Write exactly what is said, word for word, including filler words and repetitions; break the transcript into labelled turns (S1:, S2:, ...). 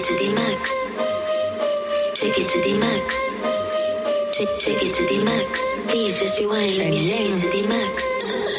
S1: it to the max. Take it to the max. Take, take it to the max. Please just rewind, let me take it to the max.